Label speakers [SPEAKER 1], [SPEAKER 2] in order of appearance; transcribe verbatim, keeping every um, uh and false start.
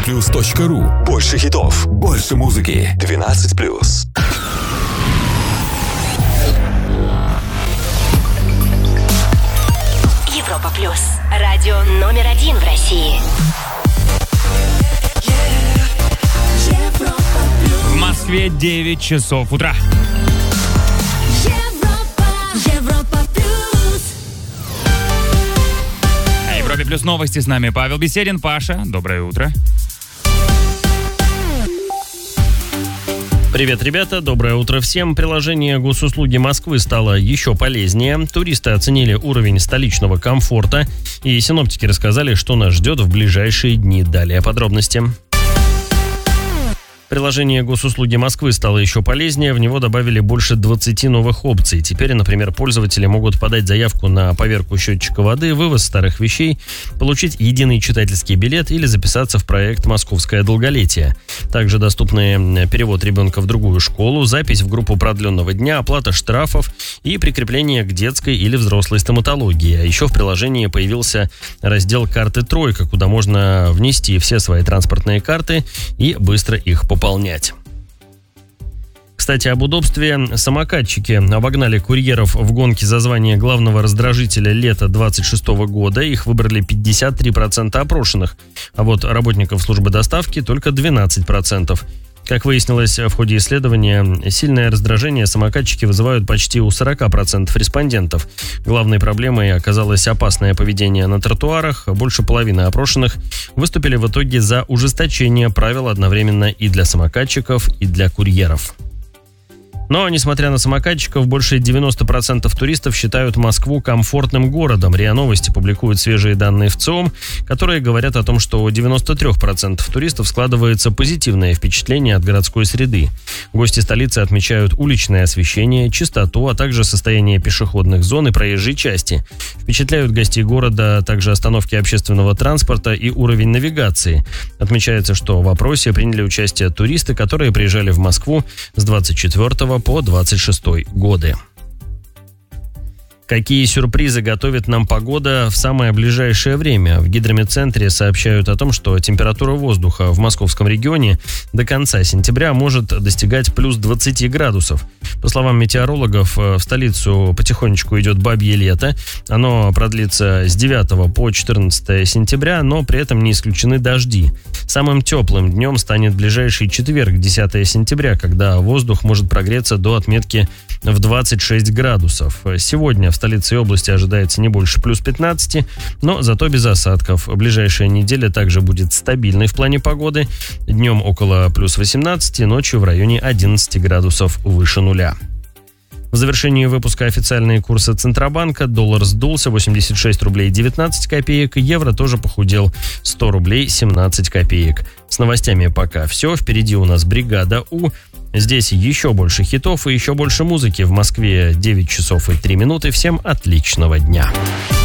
[SPEAKER 1] плюс точка ру. Больше хитов, больше музыки. двенадцать плюс.
[SPEAKER 2] Европа плюс. Радио номер один в России.
[SPEAKER 3] В Москве девять часов утра.
[SPEAKER 2] Европа, Европа плюс.
[SPEAKER 3] А Европе плюс новости, с нами Павел Беседин. Паша, доброе утро.
[SPEAKER 4] Привет, ребята, доброе утро всем. Приложение госуслуги Москвы стало еще полезнее. Туристы оценили уровень столичного комфорта, и синоптики рассказали, что нас ждет в ближайшие дни. Далее подробности. Приложение госуслуги Москвы стало еще полезнее, в него добавили больше двадцати новых опций. Теперь, например, пользователи могут подать заявку на поверку счетчика воды, вывоз старых вещей, получить единый читательский билет или записаться в проект «Московское долголетие». Также доступны перевод ребенка в другую школу, запись в группу продленного дня, оплата штрафов и прикрепление к детской или взрослой стоматологии. А еще в приложении появился раздел «Карты Тройка», куда можно внести все свои транспортные карты и быстро их пополнять. Выполнять. Кстати, об удобстве. Самокатчики обогнали курьеров в гонке за звание главного раздражителя лета двадцать шестого года. Их выбрали пятьдесят три процента опрошенных, а вот работников службы доставки только двенадцать процентов. Как выяснилось в ходе исследования, сильное раздражение самокатчики вызывают почти у сорок процентов респондентов. Главной проблемой оказалось опасное поведение на тротуарах. Больше половины опрошенных выступили в итоге за ужесточение правил одновременно и для самокатчиков, и для курьеров. Но, несмотря на самокатчиков, больше девяносто процентов туристов считают Москву комфортным городом. РИА Новости публикуют свежие данные в ЦИОМ, которые говорят о том, что у девяноста трёх процентов туристов складывается позитивное впечатление от городской среды. Гости столицы отмечают уличное освещение, чистоту, а также состояние пешеходных зон и проезжей части. Впечатляют гостей города также остановки общественного транспорта и уровень навигации. Отмечается, что в опросе приняли участие туристы, которые приезжали в Москву с двадцать четвёртого по двадцать шестой годы. Какие сюрпризы готовит нам погода в самое ближайшее время? В гидрометцентре сообщают о том, что температура воздуха в московском регионе до конца сентября может достигать плюс двадцати градусов. По словам метеорологов, в столицу потихонечку идет бабье лето. Оно продлится с девятого по четырнадцатое сентября, но при этом не исключены дожди. Самым теплым днем станет ближайший четверг, десятое сентября, когда воздух может прогреться до отметки в двадцать шесть градусов. Сегодня в столице и области ожидается не больше плюс пятнадцати, но зато без осадков. Ближайшая неделя также будет стабильной в плане погоды. Днем около плюс восемнадцати, ночью в районе одиннадцати градусов выше нуля. В завершении выпуска официальные курсы Центробанка. Доллар сдулся восемьдесят шесть рублей девятнадцать копеек. Евро тоже похудел сто рублей семнадцать копеек. С новостями пока все. Впереди у нас бригада У. Здесь еще больше хитов и еще больше музыки. В Москве девять часов и три минуты. Всем отличного дня.